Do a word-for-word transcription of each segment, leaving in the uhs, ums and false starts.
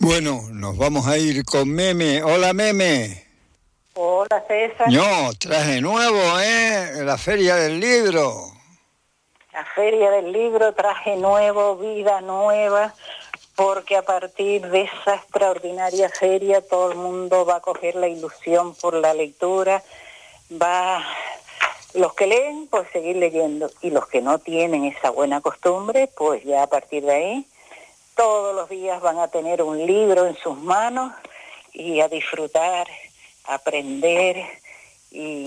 Bueno, nos vamos a ir con Meme. Hola, Meme. Hola, César. No, traje nuevo, ¿eh? La Feria del Libro. La Feria del Libro, traje nuevo, vida nueva, porque a partir de esa extraordinaria feria todo el mundo va a coger la ilusión por la lectura, va... Los que leen, pues seguir leyendo, y los que no tienen esa buena costumbre, pues ya a partir de ahí, todos los días van a tener un libro en sus manos y a disfrutar, a aprender, y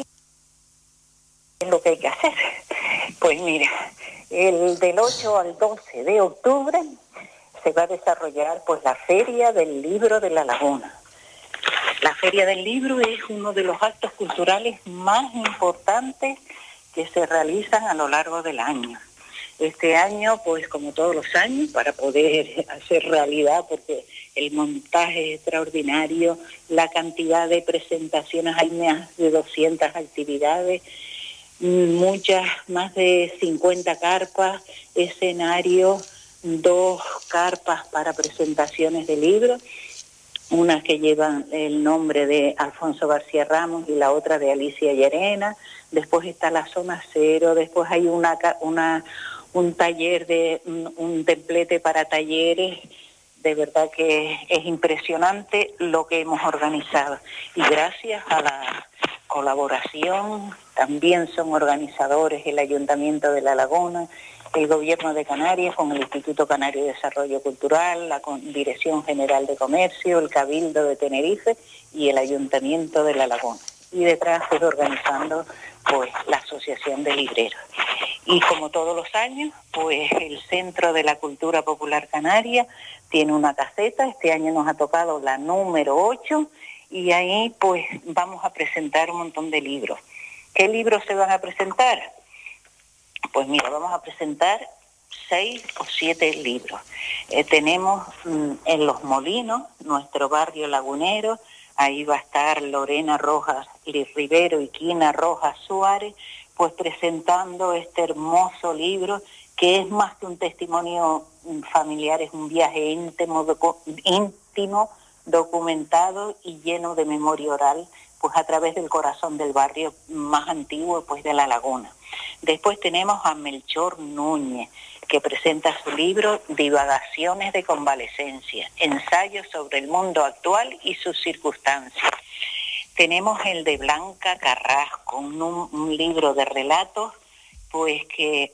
es lo que hay que hacer. Pues mira, el del ocho al doce de octubre se va a desarrollar pues la Feria del Libro de La Laguna. La Feria del Libro es uno de los actos culturales más importantes que se realizan a lo largo del año. Este año, pues como todos los años, para poder hacer realidad, porque el montaje es extraordinario, la cantidad de presentaciones, hay más de doscientas actividades, muchas, más de cincuenta carpas, escenarios, dos carpas para presentaciones de libros, unas que llevan el nombre de Alfonso García Ramos y la otra de Alicia Llerena. Después está la zona cero, después hay una, una un taller de un, un templete para talleres. De verdad que es impresionante lo que hemos organizado, y gracias a la colaboración también son organizadores el Ayuntamiento de La Laguna, el Gobierno de Canarias con el Instituto Canario de Desarrollo Cultural, la Dirección General de Comercio, el Cabildo de Tenerife y el Ayuntamiento de La Laguna. Y detrás estoy organizando pues la Asociación de Libreros. Y como todos los años, pues el Centro de la Cultura Popular Canaria tiene una caseta. Este año nos ha tocado la número ocho y ahí pues vamos a presentar un montón de libros. ¿Qué libros se van a presentar? Pues mira, vamos a presentar seis o siete libros. Eh, tenemos mm, en Los Molinos, nuestro barrio lagunero, ahí va a estar Lorena Rojas Rivero y Quina Rojas Suárez, pues presentando este hermoso libro que es más que un testimonio familiar, es un viaje íntimo, docu- íntimo, documentado y lleno de memoria oral, pues a través del corazón del barrio más antiguo pues de La Laguna. Después tenemos a Melchor Núñez, que presenta su libro Divagaciones de Convalecencia, ensayos sobre el mundo actual y sus circunstancias. Tenemos el de Blanca Carrasco, un, un libro de relatos pues que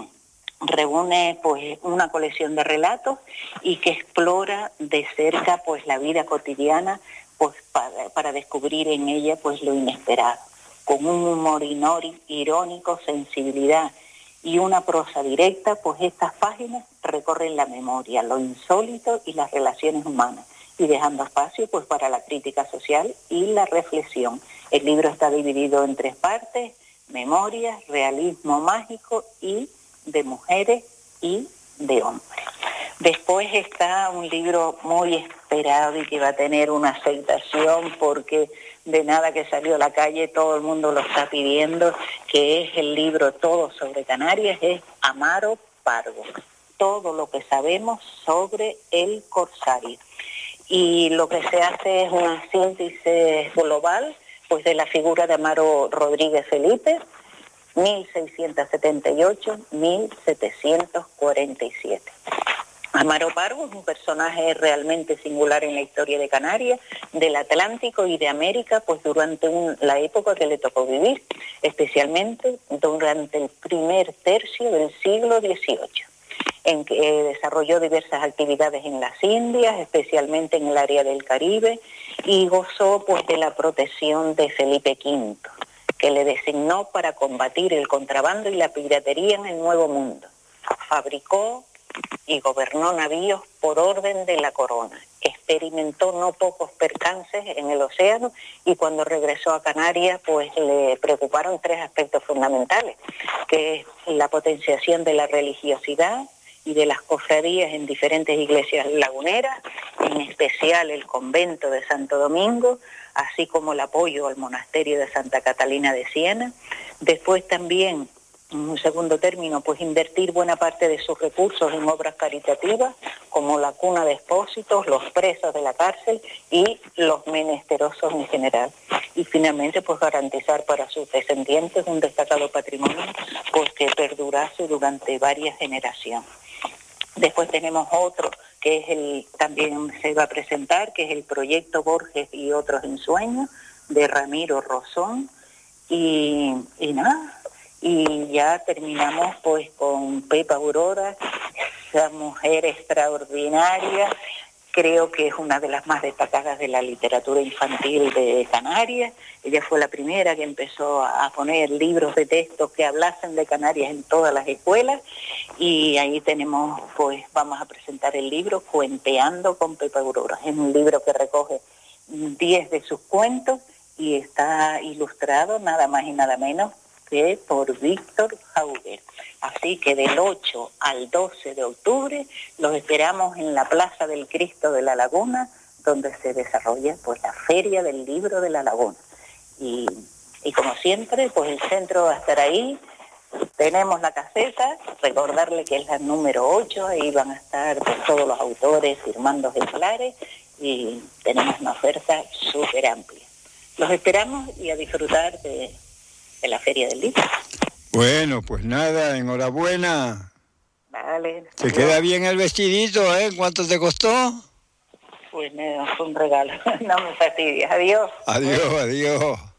reúne pues una colección de relatos y que explora de cerca pues la vida cotidiana pues para, para descubrir en ella pues lo inesperado, con un humor irónico, sensibilidad y una prosa directa, pues estas páginas recorren la memoria, lo insólito y las relaciones humanas, y dejando espacio pues para la crítica social y la reflexión. El libro está dividido en tres partes: memoria, realismo mágico y de mujeres y de hombres. Después está un libro muy esperado y que va a tener una aceptación porque de nada que salió a la calle todo el mundo lo está pidiendo, que es el libro Todo sobre Canarias, es Amaro Pargo, todo lo que sabemos sobre el corsario. Y lo que se hace es una síntesis global pues de la figura de Amaro Rodríguez Felipe, mil seiscientos setenta y ocho a mil setecientos cuarenta y siete. Amaro Pargo es un personaje realmente singular en la historia de Canarias, del Atlántico y de América, pues durante un, la época que le tocó vivir, especialmente durante el primer tercio del siglo dieciocho, en que eh, desarrolló diversas actividades en las Indias, especialmente en el área del Caribe, y gozó pues de la protección de Felipe quinto, que le designó para combatir el contrabando y la piratería en el Nuevo Mundo. Fabricó y gobernó navíos por orden de la corona. Experimentó no pocos percances en el océano y cuando regresó a Canarias pues le preocuparon tres aspectos fundamentales, que es la potenciación de la religiosidad y de las cofradías en diferentes iglesias laguneras, en especial el convento de Santo Domingo, así como el apoyo al monasterio de Santa Catalina de Siena. Después también En segundo término, pues invertir buena parte de sus recursos en obras caritativas, como la cuna de expósitos, los presos de la cárcel y los menesterosos en general. Y finalmente, pues garantizar para sus descendientes un destacado patrimonio, pues que perdurase durante varias generaciones. Después tenemos otro que es el, también se va a presentar, que es el proyecto Borges y otros ensueños, de Ramiro Rosón. Y, y nada, y ya terminamos pues con Pepa Aurora, esa mujer extraordinaria, creo que es una de las más destacadas de la literatura infantil de Canarias. Ella fue la primera que empezó a poner libros de texto que hablasen de Canarias en todas las escuelas, y ahí tenemos, pues vamos a presentar el libro Cuenteando con Pepa Aurora. Es un libro que recoge diez de sus cuentos y está ilustrado nada más y nada menos que por Víctor Jauger. Así que del ocho al doce de octubre los esperamos en la Plaza del Cristo de la Laguna, donde se desarrolla pues la Feria del Libro de la Laguna. Y, y como siempre, pues el centro va a estar ahí. Tenemos la caseta, recordarle que es la número ocho, ahí van a estar pues, todos los autores firmando ejemplares y tenemos una oferta súper amplia. Los esperamos y a disfrutar de, de la Feria del Libro. Bueno, pues nada, enhorabuena. Vale. Te Adiós. queda bien el vestidito, ¿eh? ¿Cuánto te costó? Pues me fue un regalo. No me fastidies. Adiós. Adiós, adiós.